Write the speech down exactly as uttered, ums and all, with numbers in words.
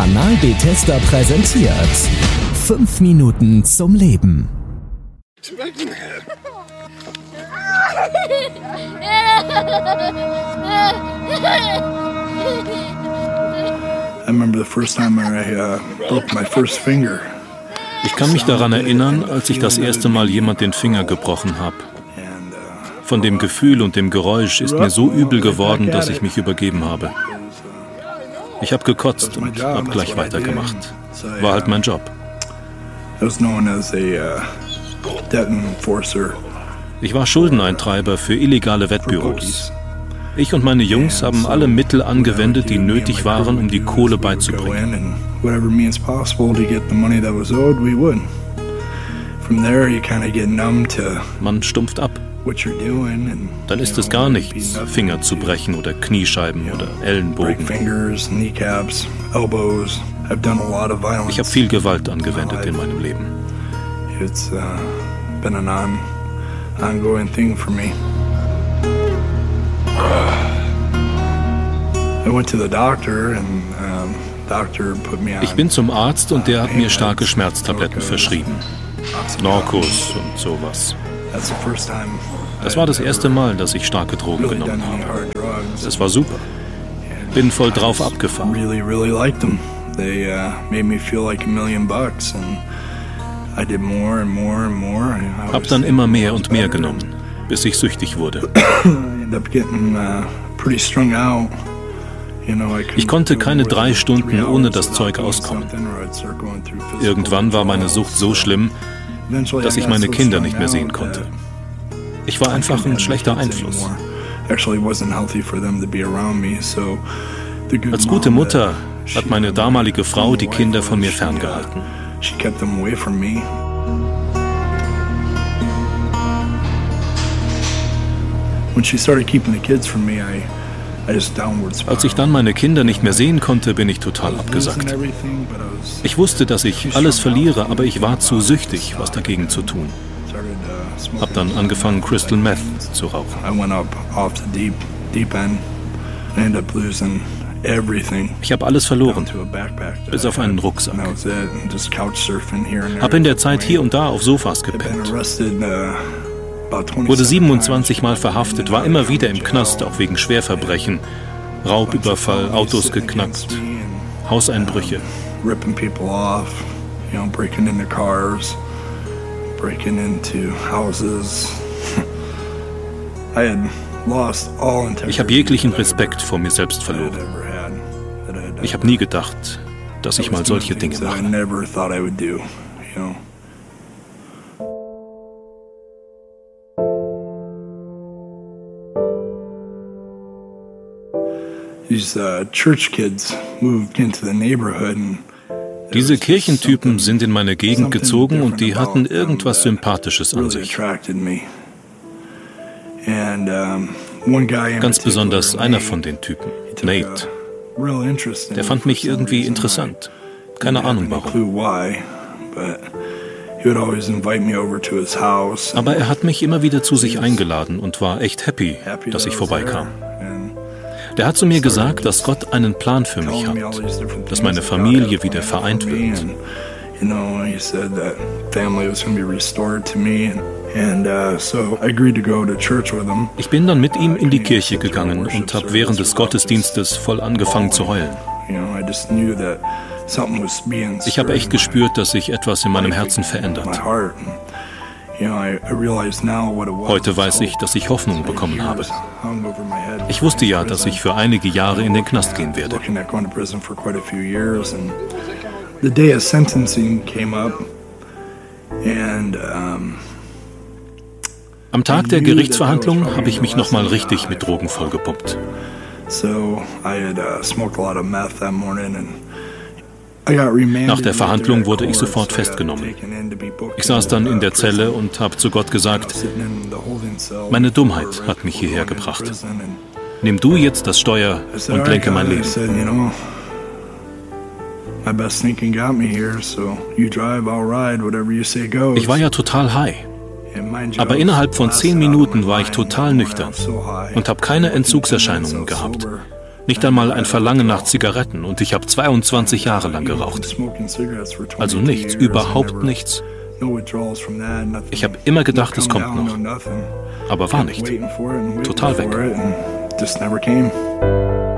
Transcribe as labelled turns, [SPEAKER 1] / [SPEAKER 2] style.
[SPEAKER 1] Kanal Bethesda präsentiert fünf Minuten zum Leben.
[SPEAKER 2] I remember the first time I uh, broke my first finger.
[SPEAKER 3] Ich kann mich daran erinnern, als ich das erste Mal jemand den Finger gebrochen habe. Von dem Gefühl und dem Geräusch ist mir so übel geworden, dass ich mich übergeben habe. Ich habe gekotzt und habe gleich weitergemacht. War halt mein Job. Ich war Schuldeneintreiber für illegale Wettbüros. Ich und meine Jungs haben alle Mittel angewendet, die nötig waren, um die Kohle beizubringen. Man stumpft ab. Dann ist es gar nichts, Finger zu brechen oder Kniescheiben oder Ellenbogen. Ich habe viel Gewalt angewendet in meinem Leben. Ich bin zum Arzt und der hat mir starke Schmerztabletten verschrieben. Norcos und sowas. Das war das erste Mal, dass ich starke Drogen genommen habe. Es war super. Bin voll drauf abgefahren. Hab dann immer mehr und mehr genommen, bis ich süchtig wurde. Ich konnte keine drei Stunden ohne das Zeug auskommen. Irgendwann war meine Sucht so schlimm, dass ich meine Kinder nicht mehr sehen konnte. Ich war einfach ein schlechter Einfluss. Als gute Mutter hat meine damalige Frau die Kinder von mir ferngehalten. Als ich dann meine Kinder nicht mehr sehen konnte, bin ich total abgesackt. Ich wusste, dass ich alles verliere, aber ich war zu süchtig, was dagegen zu tun. Hab dann angefangen, Crystal Meth zu rauchen. Ich habe alles verloren, bis auf einen Rucksack. Hab in der Zeit hier und da auf Sofas gepennt. Wurde siebenundzwanzig Mal verhaftet, war immer wieder im Knast, auch wegen Schwerverbrechen. Raubüberfall, Autos geknackt, Hauseinbrüche. Ich habe jeglichen Respekt vor mir selbst verloren. Ich habe nie gedacht, dass ich mal solche Dinge mache. Diese Kirchentypen sind in meine Gegend gezogen und die hatten irgendwas Sympathisches an sich. Ganz besonders einer von den Typen, Nate. Der fand mich irgendwie interessant. Keine Ahnung warum. Aber er hat mich immer wieder zu sich eingeladen und war echt happy, dass ich vorbeikam. Der hat zu mir gesagt, dass Gott einen Plan für mich hat, dass meine Familie wieder vereint wird. Ich bin dann mit ihm in die Kirche gegangen und habe während des Gottesdienstes voll angefangen zu heulen. Ich habe echt gespürt, dass sich etwas in meinem Herzen verändert. Heute weiß ich, dass ich Hoffnung bekommen habe. Ich wusste ja, dass ich für einige Jahre in den Knast gehen werde. Am Tag der Gerichtsverhandlung habe ich mich nochmal richtig mit Drogen vollgepumpt. Nach der Verhandlung wurde ich sofort festgenommen. Ich saß dann in der Zelle und habe zu Gott gesagt, meine Dummheit hat mich hierher gebracht. Nimm du jetzt das Steuer und lenke mein Leben. Ich war ja total high. Aber innerhalb von zehn Minuten war ich total nüchtern und habe keine Entzugserscheinungen gehabt. Nicht einmal ein Verlangen nach Zigaretten und ich habe zweiundzwanzig Jahre lang geraucht. Also nichts, überhaupt nichts. Ich habe immer gedacht, es kommt noch. Aber war nicht. Total weg.